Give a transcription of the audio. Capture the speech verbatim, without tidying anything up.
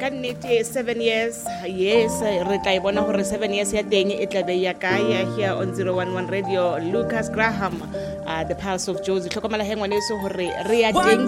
ka nnete seven years, yes, re tla e bona hore seven years ya teng e tla be ya kae here on zero one one Radio. Lucas Graham, uh, the Pulse of Jozi. Tlhokomela he ngwaneso hore re ya teng